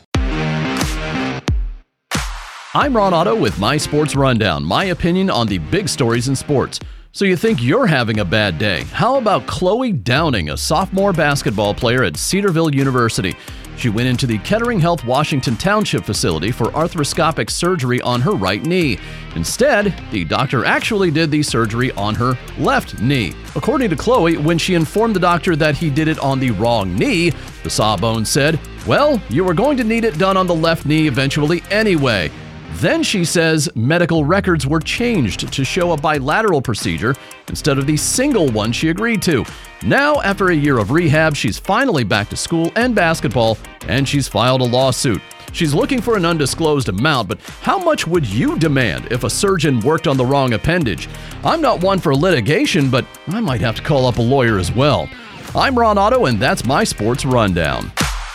I'm Ron Otto with My Sports Rundown, my opinion on the big stories in sports. So you think you're having a bad day? How about Chloe Downing, a sophomore basketball player at Cedarville University? She went into the Kettering Health Washington Township facility for arthroscopic surgery on her right knee. Instead, the doctor actually did the surgery on her left knee. According to Chloe, when she informed the doctor that he did it on the wrong knee, the Sawbones said, "Well, you were going to need it done on the left knee eventually anyway." Then she says medical records were changed to show a bilateral procedure instead of the single one she agreed to. Now, after a year of rehab, she's finally back to school and basketball, and she's filed a lawsuit. She's looking for an undisclosed amount, but how much would you demand if a surgeon worked on the wrong appendage? I'm not one for litigation, but I might have to call up a lawyer as well. I'm Ron Otto, and that's my sports rundown.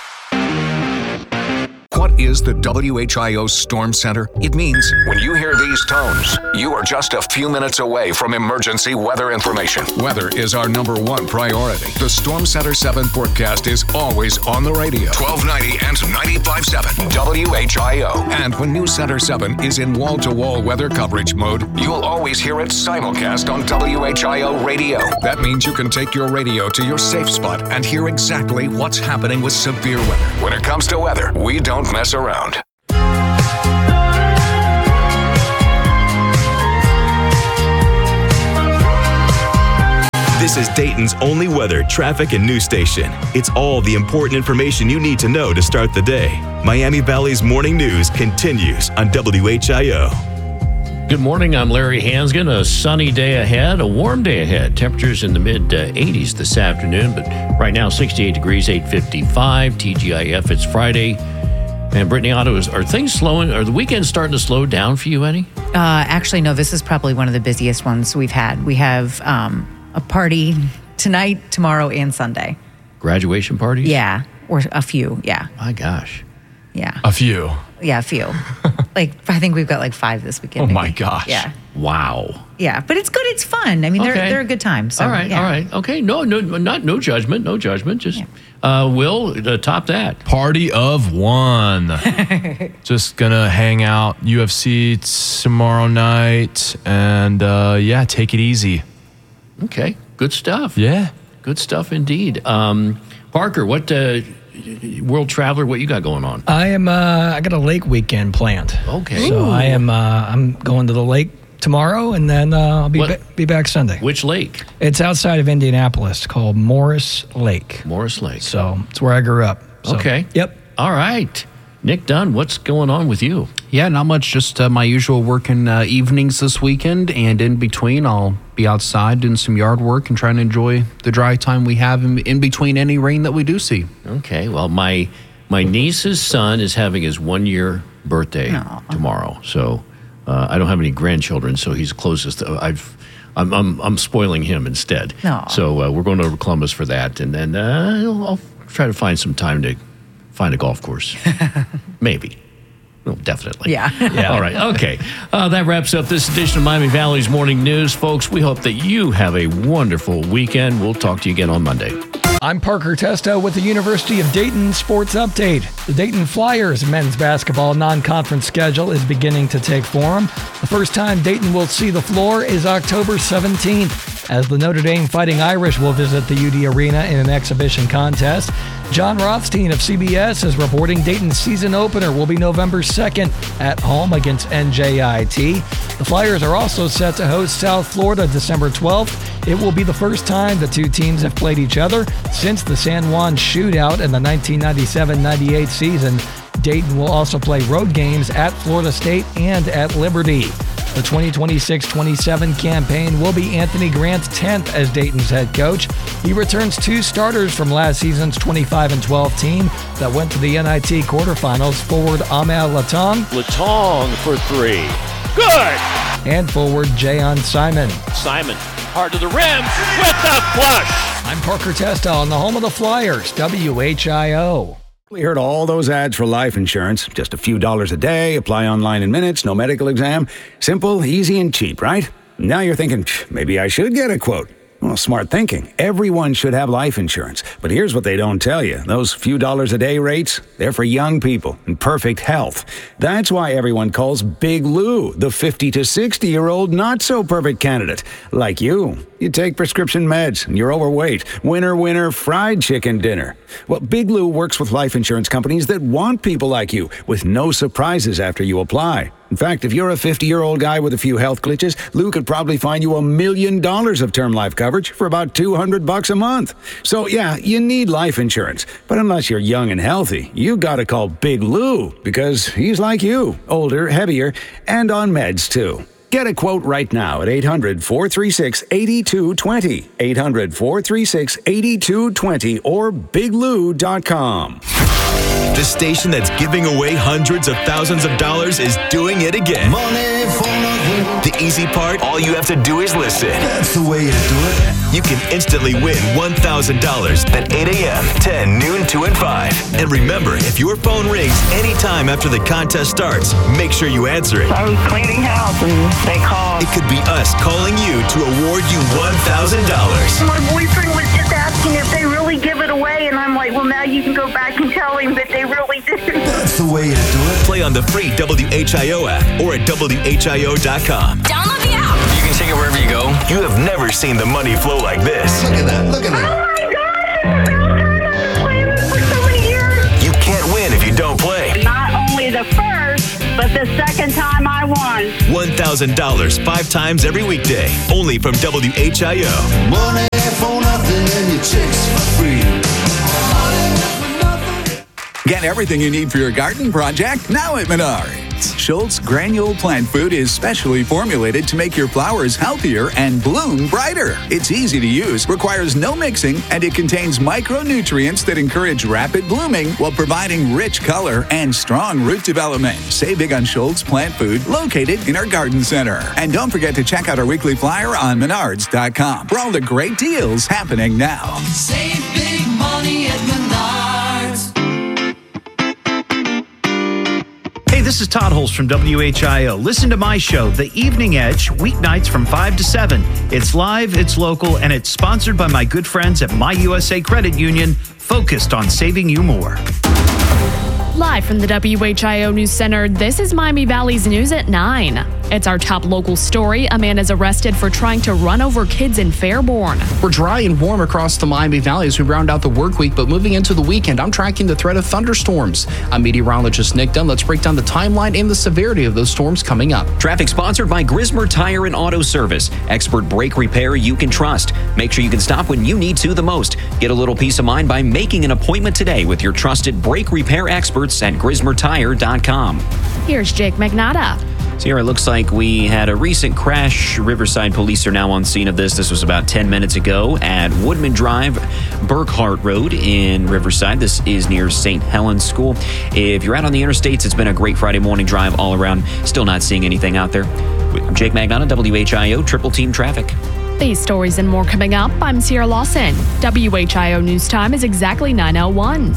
What is the WHIO Storm Center? It means when you hear these tones, you are just a few minutes away from emergency weather information. Weather is our #1 priority. The Storm Center 7 forecast is always on the radio. 1290 and 95.7 WHIO. And when News Center 7 is in wall-to-wall weather coverage mode, you'll always hear it simulcast on WHIO radio. That means you can take your radio to your safe spot and hear exactly what's happening with severe weather. When it comes to weather, we don't mess around. This is Dayton's only weather, traffic, and news station. It's all the important information you need to know to start the day. Miami Valley's morning news continues on WHIO. Good morning, I'm Larry Hansgen. A sunny day ahead, a warm day ahead. Temperatures in the mid-80s this afternoon, but right now 68 degrees, 8:55. TGIF, it's Friday. And Brittany Otto, are things slowing? Are the weekends starting to slow down for you, Annie? Actually, no, this is probably one of the busiest ones we've had. We have a party tonight, tomorrow, and Sunday. Graduation parties? Yeah, or a few, yeah. My gosh. Yeah. A few. Yeah, a few. I think we've got 5 this weekend. Oh, my gosh. Yeah. Wow. Yeah, but it's good. It's fun. I mean, they're a good time. So, all right, yeah. all right. Okay, no judgment. Just, Will, top that. Party of one. Just gonna hang out. UFC tomorrow night. And, take it easy. Okay, good stuff. Yeah. Good stuff indeed. Parker, what... World Traveler, what you got going on? I got a lake weekend planned. Okay. So I'm going to the lake tomorrow, and then I'll be back Sunday. Which lake? It's outside of Indianapolis, called Morris Lake. Morris Lake. So it's where I grew up. So, okay. Yep. All right. Nick Dunn, what's going on with you? Yeah, not much. Just my usual working evenings this weekend, and in between, I'll be outside doing some yard work and trying to enjoy the dry time we have in between any rain that we do see. Okay. Well, my niece's son is having his 1-year birthday tomorrow, so I don't have any grandchildren, so he's closest. I'm spoiling him instead. No. So we're going over to Columbus for that, and then I'll try to find some time to find a golf course. Maybe. Well, definitely. Yeah. All right. Okay. That wraps up this edition of Miami Valley's Morning News. Folks, we hope that you have a wonderful weekend. We'll talk to you again on Monday. I'm Parker Testo with the University of Dayton Sports Update. The Dayton Flyers men's basketball non-conference schedule is beginning to take form. The first time Dayton will see the floor is October 17th, as the Notre Dame Fighting Irish will visit the UD Arena in an exhibition contest. John Rothstein of CBS is reporting Dayton's season opener will be November 2nd at home against NJIT. The Flyers are also set to host South Florida December 12th. It will be the first time the two teams have played each other since the San Juan shootout in the 1997-98 season. Dayton will also play road games at Florida State and at Liberty. The 2026-27 campaign will be Anthony Grant's 10th as Dayton's head coach. He returns 2 starters from last season's 25-12 team that went to the NIT quarterfinals. Forward Amel Latong. Latong for 3. Good! And forward Jayon Simon. Simon, hard to the rim with the flush. I'm Parker Testo on the home of the Flyers, WHIO. We heard all those ads for life insurance. Just a few dollars a day, apply online in minutes, no medical exam. Simple, easy, and cheap, right? Now you're thinking, maybe I should get a quote. Well, smart thinking. Everyone should have life insurance. But here's what they don't tell you. Those few dollars a day rates, they're for young people in perfect health. That's why everyone calls Big Lou the 50 to 60-year-old not-so-perfect candidate. Like you. You take prescription meds and you're overweight. Winner, winner, fried chicken dinner. Well, Big Lou works with life insurance companies that want people like you with no surprises after you apply. In fact, if you're a 50-year-old guy with a few health glitches, Lou could probably find you $1 million of term life coverage for about $200 a month. So yeah, you need life insurance. But unless you're young and healthy, you gotta call Big Lou because he's like you, older, heavier, and on meds too. Get a quote right now at 800-436-8220, 800-436-8220, or biglou.com. The station that's giving away hundreds of thousands of dollars is doing it again. Money for nothing. The easy part, all you have to do is listen. That's the way to do it. You can instantly win $1,000 at 8 a.m., 10, noon, 2, and 5. And remember, if your phone rings anytime after the contest starts, make sure you answer it. I was cleaning house and they called. It could be us calling you to award you $1,000. My boyfriend was just asking if they really give it away, and I'm like, well, now you can go back and tell him that they really did. That's the way to do it. Play on the free WHIO app or at WHIO.com. Download the app. You can take it wherever you go. You have never seen the money flow like this. Look at that. Look at that. Oh my God! For so many years. You can't win if you don't play. Not only the first, but the second time I won. $1,000 5 times every weekday. Only from WHIO. Money for nothing and your chicks for free. Get everything you need for your garden project now at Menards. Schultz Granule Plant Food is specially formulated to make your flowers healthier and bloom brighter. It's easy to use, requires no mixing, and it contains micronutrients that encourage rapid blooming while providing rich color and strong root development. Save big on Schultz Plant Food, located in our garden center. And don't forget to check out our weekly flyer on Menards.com for all the great deals happening now. Save big money at Menards. Hey, this is Todd Holst from WHIO. Listen to my show, The Evening Edge, weeknights from 5 to 7. It's live, it's local, and it's sponsored by my good friends at My USA Credit Union, focused on saving you more. Live from the WHIO News Center, this is Miami Valley's News at 9. It's our top local story. A man is arrested for trying to run over kids in Fairborn. We're dry and warm across the Miami Valley as we round out the work week, but moving into the weekend, I'm tracking the threat of thunderstorms. I'm meteorologist Nick Dunn. Let's break down the timeline and the severity of those storms coming up. Traffic sponsored by Grismer Tire and Auto Service. Expert brake repair you can trust. Make sure you can stop when you need to the most. Get a little peace of mind by making an appointment today with your trusted brake repair experts at GrismerTire.com. Here's Jake Magnata. So here it looks like we had a recent crash. Riverside police are now on scene of this. This was about 10 minutes ago at Woodman Drive, Burkhart Road in Riverside. This is near St. Helens School. If you're out on the interstates, it's been a great Friday morning drive all around. Still not seeing anything out there. Jake Magnata, WHIO, Triple Team Traffic. These stories and more coming up. I'm Sierra Lawson. WHIO News Time is exactly 9:01.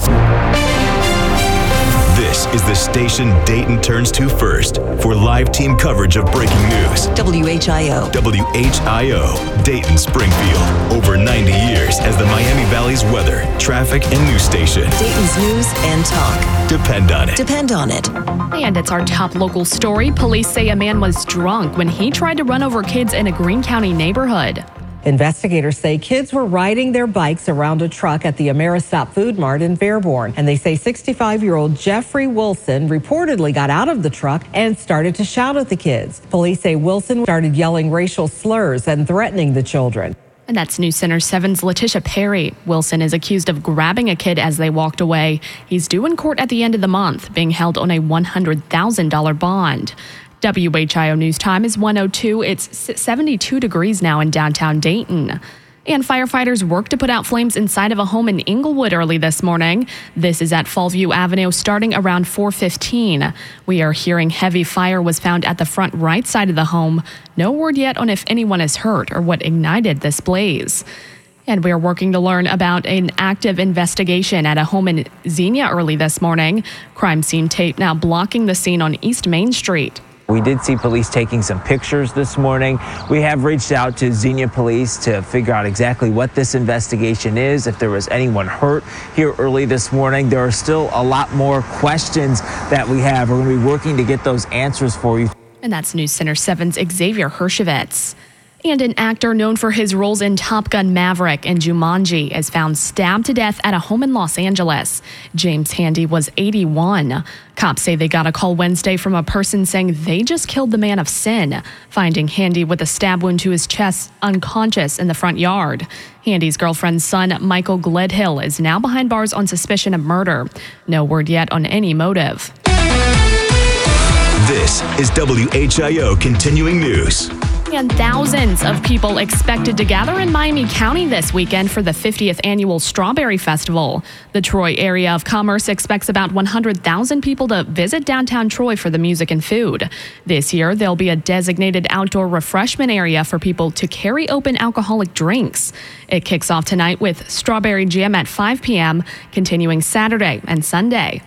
This is the station Dayton turns to first for live team coverage of breaking news. WHIO. WHIO, Dayton Springfield. Over 90 years as the Miami Valley's weather, traffic, and news station. Dayton's news and talk. Depend on it. Depend on it. And it's our top local story. Police say a man was drunk when he tried to run over kids in a Greene County neighborhood. Investigators say kids were riding their bikes around a truck at the Ameristop Food Mart in Fairborn. And they say 65-year-old Jeffrey Wilson reportedly got out of the truck and started to shout at the kids. Police say Wilson started yelling racial slurs and threatening the children. And that's News Center 7's Letitia Perry. Wilson is accused of grabbing a kid as they walked away. He's due in court at the end of the month, being held on a $100,000 bond. WHIO News Time is 1:02. It's 72 degrees now in downtown Dayton. And firefighters worked to put out flames inside of a home in Inglewood early this morning. This is at Fallview Avenue starting around 4:15. We are hearing heavy fire was found at the front right side of the home. No word yet on if anyone is hurt or what ignited this blaze. And we are working to learn about an active investigation at a home in Xenia early this morning. Crime scene tape now blocking the scene on East Main Street. We did see police taking some pictures this morning. We have reached out to Xenia Police to figure out exactly what this investigation is, if there was anyone hurt here early this morning. There are still a lot more questions that we have. We're going to be working to get those answers for you. And that's News Center 7's Xavier Hershevitz. And an actor known for his roles in Top Gun Maverick and Jumanji is found stabbed to death at a home in Los Angeles. James Handy was 81. Cops say they got a call Wednesday from a person saying they just killed the man of sin, finding Handy with a stab wound to his chest, unconscious in the front yard. Handy's girlfriend's son, Michael Gledhill, is now behind bars on suspicion of murder. No word yet on any motive. This is WHIO Continuing News. And thousands of people expected to gather in Miami County this weekend for the 50th annual Strawberry Festival. The Troy area of commerce expects about 100,000 people to visit downtown Troy for the music and food. This year, there'll be a designated outdoor refreshment area for people to carry open alcoholic drinks. It kicks off tonight with Strawberry Jam at 5 p.m., continuing Saturday and Sunday.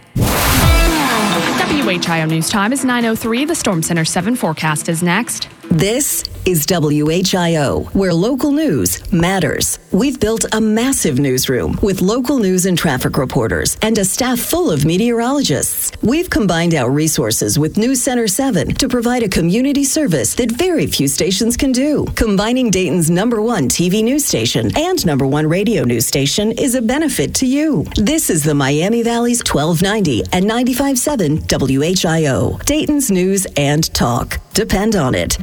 WHIO News Time is 9:03. The Storm Center 7 forecast is next. This is WHIO, where local news matters. We've built a massive newsroom with local news and traffic reporters and a staff full of meteorologists. We've combined our resources with News Center 7 to provide a community service that very few stations can do. Combining Dayton's #1 TV news station and #1 radio news station is a benefit to you. This is the Miami Valley's 1290 and 95.7 WHIO, Dayton's news and talk. Depend on it.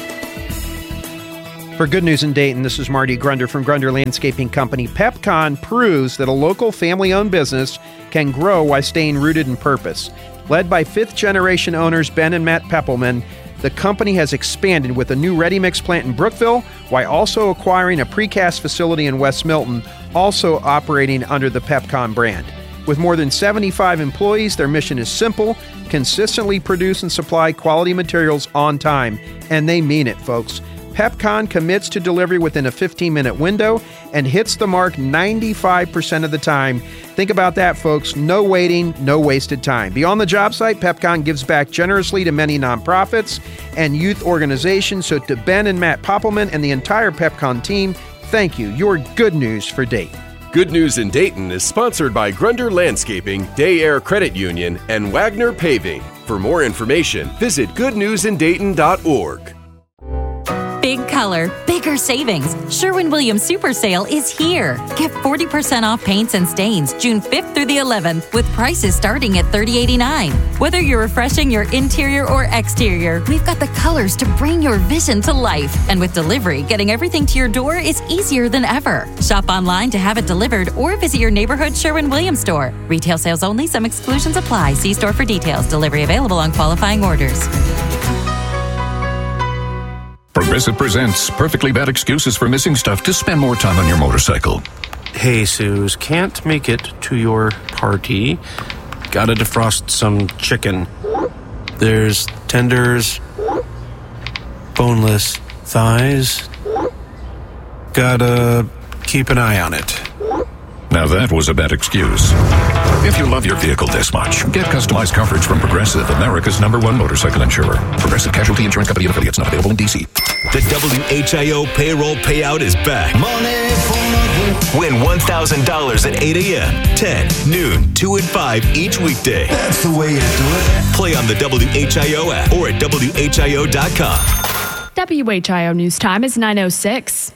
For Good News in Dayton, this is Marty Grunder from Grunder Landscaping Company. PepCon proves that a local family-owned business can grow while staying rooted in purpose. Led by fifth-generation owners Ben and Matt Peppelman, the company has expanded with a new ready-mix plant in Brookville while also acquiring a precast facility in West Milton, also operating under the PepCon brand. With more than 75 employees, their mission is simple: consistently produce and supply quality materials on time. And they mean it, folks. PepCon commits to delivery within a 15-minute window and hits the mark 95% of the time. Think about that, folks. No waiting, no wasted time. Beyond the job site, PepCon gives back generously to many nonprofits and youth organizations. So to Ben and Matt Poppelman and the entire PepCon team, thank you. Your good news for Dayton. Good News in Dayton is sponsored by Grunder Landscaping, Day Air Credit Union, and Wagner Paving. For more information, visit goodnewsindayton.org. Big color, bigger savings. Sherwin-Williams Super Sale is here. Get 40% off paints and stains June 5th through the 11th with prices starting at $30.89. Whether you're refreshing your interior or exterior, we've got the colors to bring your vision to life. And with delivery, getting everything to your door is easier than ever. Shop online to have it delivered or visit your neighborhood Sherwin-Williams store. Retail sales only. Some exclusions apply. See store for details. Delivery available on qualifying orders. Progressive presents Perfectly Bad Excuses for Missing Stuff to Spend More Time on Your Motorcycle. Hey, Suze, can't make it to your party. Gotta defrost some chicken. There's tenders, boneless thighs. Gotta keep an eye on it. Now that was a bad excuse. If you love your vehicle this much, get customized coverage from Progressive, America's #1 motorcycle insurer. Progressive Casualty Insurance Company and affiliates, not available in D.C. The WHIO payroll payout is back. Money for nothing. Win $1,000 at 8 a.m., 10, noon, 2 and 5 each weekday. That's the way you do it. Play on the WHIO app or at WHIO.com. WHIO News Time is 9:06.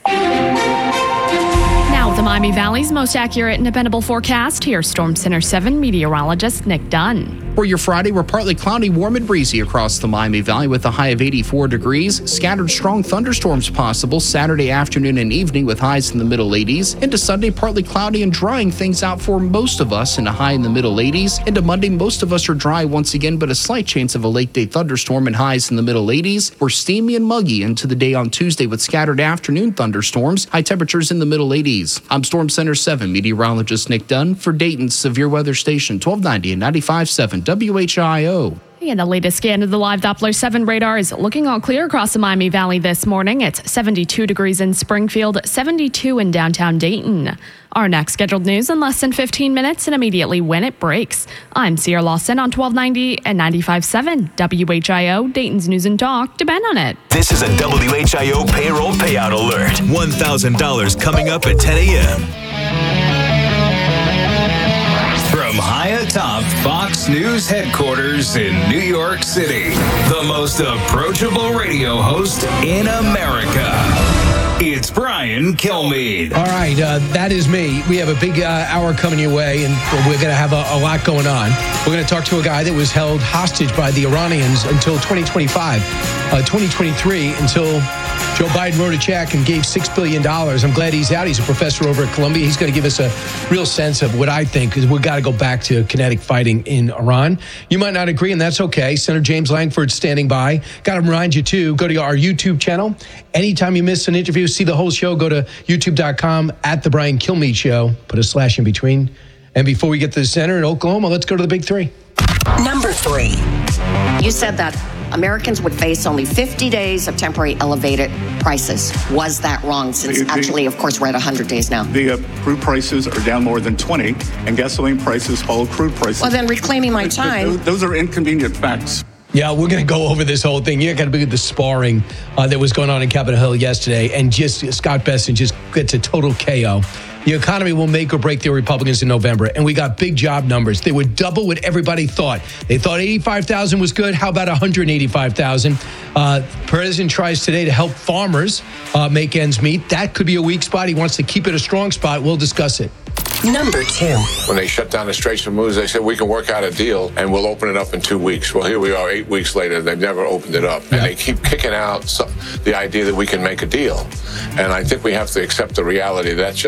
Now, the Miami Valley's most accurate and dependable forecast. Here's Storm Center 7 meteorologist Nick Dunn. For your Friday, we're partly cloudy, warm and breezy across the Miami Valley with a high of 84 degrees. Scattered strong thunderstorms possible Saturday afternoon and evening with highs in the middle 80s. Into Sunday, partly cloudy and drying things out for most of us and a high in the middle 80s. Into Monday, most of us are dry once again, but a slight chance of a late day thunderstorm and highs in the middle 80s. We're steamy and muggy into the day on Tuesday with scattered afternoon thunderstorms, high temperatures in the middle 80s. I'm Storm Center 7 meteorologist Nick Dunn for Dayton's Severe Weather Station 1290 and 95.7 WHIO. And the latest scan of the live Doppler 7 radar is looking all clear across the Miami Valley this morning. It's 72 degrees in Springfield, 72 in downtown Dayton. Our next scheduled news in less than 15 minutes and immediately when it breaks. I'm Sierra Lawson on 1290 and 95.7 WHIO, Dayton's News and Talk. Depend on it. This is a WHIO payroll payout alert. $1,000 coming up at 10 a.m. From high atop Fox News headquarters in New York City, the most approachable radio host in America. It's Brian Kilmeade. All right, that is me. We have a big hour coming your way, and we're going to have a lot going on. We're going to talk to a guy that was held hostage by the Iranians until 2025, 2023, until Joe Biden wrote a check and gave $6 billion. I'm glad he's out. He's a professor over at Columbia. He's going to give us a real sense of what I think, because we've got to go back to kinetic fighting in Iran. You might not agree, and that's okay. Senator James Langford standing by. Got to remind you, too, go to our YouTube channel. Anytime you miss an interview, see the whole show, go to youtube.com at The Brian Kilmeade Show. Put a slash in between. And before we get to the center in Oklahoma, let's go to the big three. Number 3. You said that Americans would face only 50 days of temporary elevated prices. Was that wrong? Since actually, of course, we're at 100 days now. The crude prices are down more than 20, and gasoline prices follow crude prices. Well, then reclaiming my time. Those are inconvenient facts. Yeah, we're going to go over this whole thing. You're going to be the sparring that was going on in Capitol Hill yesterday, and just Scott Bessent just gets a total KO. The economy will make or break the Republicans in November, and we got big job numbers. They would double what everybody thought. They thought 85,000 was good. How about 185,000? President tries today to help farmers make ends meet. That could be a weak spot. He wants to keep it a strong spot. We'll discuss it. Number 2. When they shut down the Straits of Hormuz, they said we can work out a deal and we'll open it up in 2 weeks. Well, here we are 8 weeks later. They've never opened it up. And they keep kicking out the idea that we can make a deal. And I think we have to accept the reality that's just